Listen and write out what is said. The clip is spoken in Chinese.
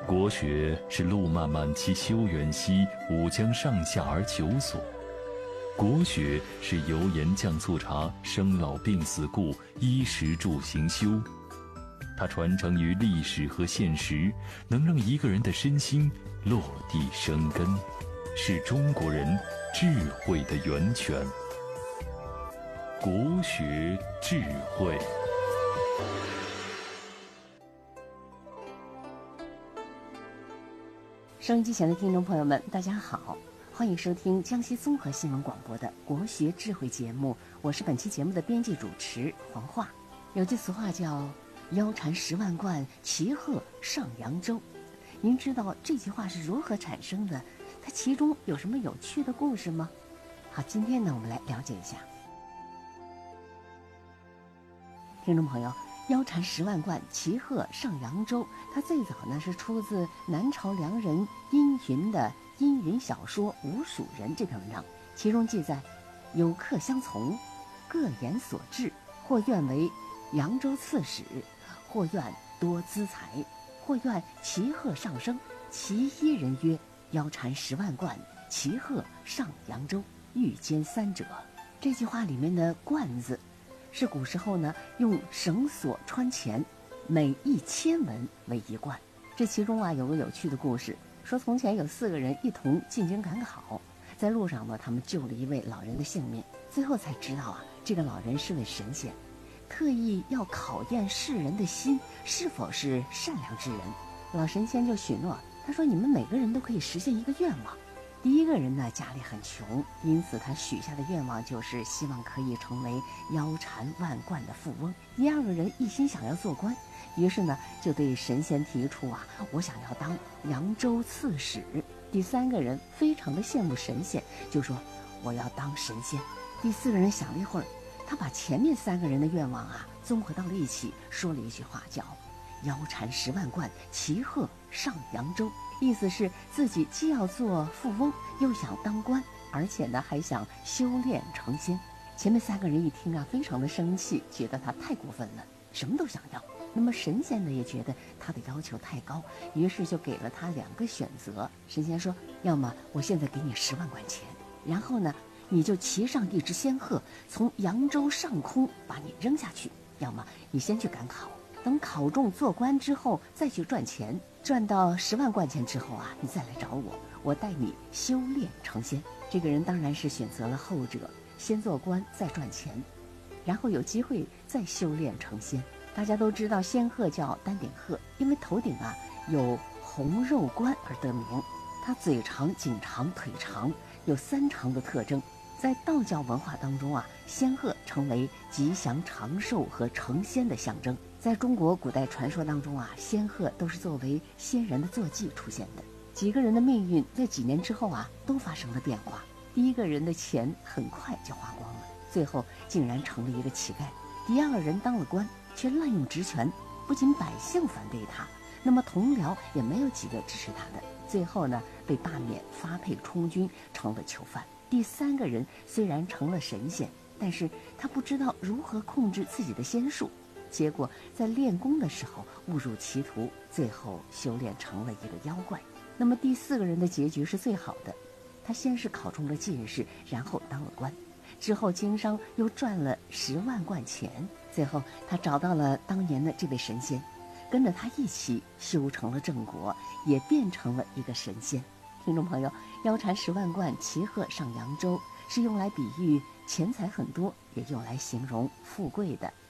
国学是路漫漫其修远兮，吾将上下而求索。国学是油盐酱醋茶、生老病死故、衣食住行修。它传承于历史和现实，能让一个人的身心落地生根，是中国人智慧的源泉。国学智慧。 收音机前的听众朋友们，大家好，欢迎收听江西综合新闻广播的国学智慧节目，我是本期节目的编辑主持黄化。有句俗话叫腰缠10万贯，骑鹤上扬州。您知道这句话是如何产生的？它其中有什么有趣的故事吗？好，今天呢，我们来了解一下。听众朋友，腰缠10万贯，骑鹤上扬州。它最早呢是出自南朝梁人殷云的《殷云小说吴蜀人》这篇文章，其中记载：有客相从，各言所志，或愿为扬州刺史，或愿多资财，或愿骑鹤上升。其一人曰：腰缠10万贯，骑鹤上扬州，欲兼三者。这句话里面的贯字是古时候呢用绳索穿钱，每1000文为一贯。这其中啊有个有趣的故事，说从前有4个人一同进京赶考，在路上呢他们救了一位老人的性命，最后才知道啊这个老人是位神仙，特意要考验世人的心是否是善良之人。老神仙就许诺，他说你们每个人都可以实现一个愿望。第一个人呢家里很穷，因此他许下的愿望就是希望可以成为腰缠万贯的富翁。第二个人一心想要做官，于是呢就对神仙提出啊，我想要当扬州刺史。第三个人非常的羡慕神仙，就说我要当神仙。第四个人想了一会儿，他把前面3个人的愿望啊综合到了一起，说了一句话叫腰缠10万贯，骑鹤上扬州。意思是自己既要做富翁，又想当官，而且呢还想修炼成仙。前面3个人一听啊，非常的生气，觉得他太过分了，什么都想要。那么神仙呢也觉得他的要求太高，于是就给了他2个选择。神仙说，要么我现在给你10万贯钱，然后呢你就骑上一只仙鹤，从扬州上空把你扔下去；要么你先去赶考，等考中做官之后再去赚钱，赚到10万贯钱之后啊，你再来找我，我带你修炼成仙。这个人当然是选择了后者，先做官再赚钱，然后有机会再修炼成仙。大家都知道仙鹤叫丹顶鹤，因为头顶啊有红肉冠而得名。它嘴长、颈长、腿长，有3长的特征。在道教文化当中啊，仙鹤成为吉祥长寿和成仙的象征。在中国古代传说当中啊，仙鹤都是作为仙人的坐骑出现的。几个人的命运在几年之后啊都发生了变化。第一个人的钱很快就花光了，最后竟然成了一个乞丐。第二个人当了官，却滥用职权，不仅百姓反对他，那么同僚也没有几个支持他的，最后呢被罢免，发配充军，成了囚犯。第3个人虽然成了神仙，但是他不知道如何控制自己的仙术，结果在练功的时候误入歧途，最后修炼成了一个妖怪。那么第4个人的结局是最好的，他先是考中了进士，然后当了官，之后经商又赚了10万贯钱，最后他找到了当年的这位神仙，跟着他一起修成了正果，也变成了一个神仙。听众朋友，腰缠10万贯，骑鹤上扬州是用来比喻钱财很多，也用来形容富贵的。